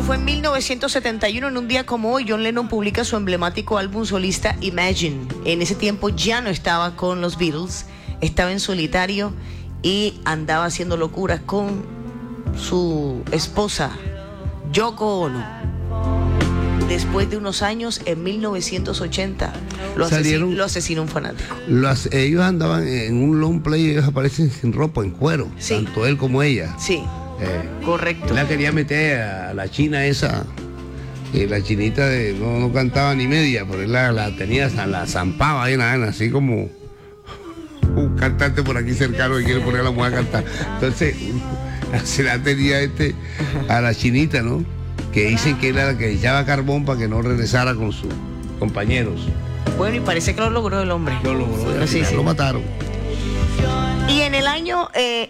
Eso fue en 1971, en un día como hoy, John Lennon publica su emblemático álbum solista Imagine. En ese tiempo ya no estaba con los Beatles, estaba en solitario y andaba haciendo locuras con su esposa, Yoko Ono. Después de unos años, en 1980, lo asesinó un fanático. Ellos andaban en un long play y ellos aparecen sin ropa, en cuero, sí, tanto él como ella. Sí. Correcto. La quería meter a la china esa, y la chinita no cantaba ni media, pero él la tenía, la zampaba ahí, así como un cantante por aquí cercano que quiere poner a la mujer a cantar. Entonces, se la tenía a la chinita, ¿no? Que dicen que era la que echaba carbón para que no regresara con sus compañeros. Bueno, y parece que lo logró el hombre. Lo logró, sí. Lo mataron. Y en el año,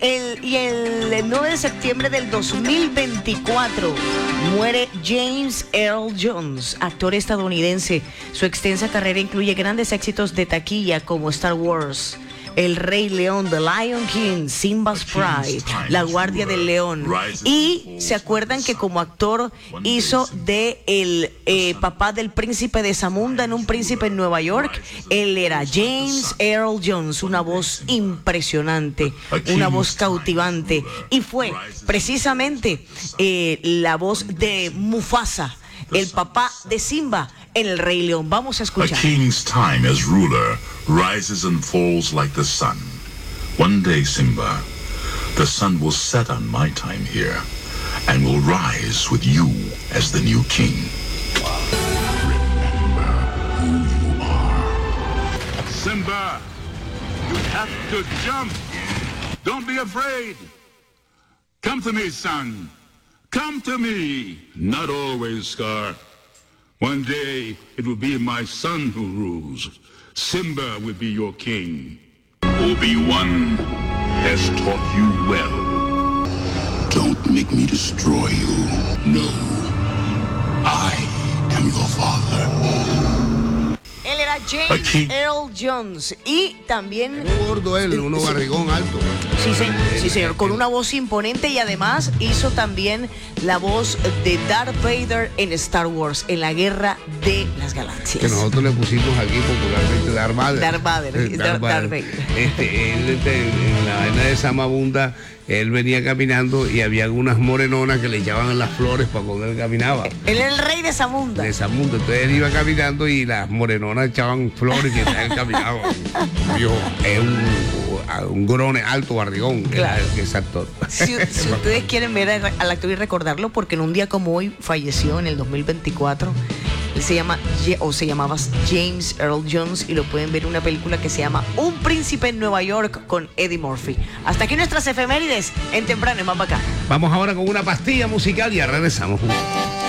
el 9 de septiembre del 2024, muere James Earl Jones, actor estadounidense. Su extensa carrera incluye grandes éxitos de taquilla como Star Wars, El Rey León, The Lion King, Simba's Pride, La Guardia del León. Y se acuerdan que como actor hizo de el papá del príncipe de Zamunda en Un Príncipe en Nueva York. Él era James Earl Jones, una voz impresionante, una voz cautivante. Y fue precisamente la voz de Mufasa, el papá de Simba, en El Rey León. Vamos a escuchar. A king's time as ruler rises and falls like the sun. One day, Simba, the sun will set on my time here and will rise with you as the new king. Remember who you are. Simba, you have to jump. Don't be afraid. Come to me, son. Come to me. Not always, Scar. One day, it will be my son who rules. Simba will be your king. Obi-Wan has taught you well. Don't make me destroy you. No. I am your father. Él era James Earl Jones y también... Un gordo él, uno barrigón alto. Sí, señor, con una voz imponente y además hizo también la voz de Darth Vader en Star Wars, en la Guerra de las Galaxias. Que nosotros le pusimos aquí popularmente Darth Vader. Darth Vader. Él, en la vaina de Zamabunda, él venía caminando y había algunas morenonas que le echaban las flores para cuando él caminaba. Él era el rey de Zamunda. Entonces él iba caminando y las morenonas echaban flores mientras él caminaba. Viejo, es un grone alto, barrigón, claro. Ese actor. Si ustedes quieren ver al actor y recordarlo, porque en un día como hoy falleció en el 2024. Él se llamaba James Earl Jones y lo pueden ver en una película que se llama Un Príncipe en Nueva York con Eddie Murphy. Hasta aquí nuestras efemérides en Temprano y más para acá. Vamos ahora con una pastilla musical y ya regresamos.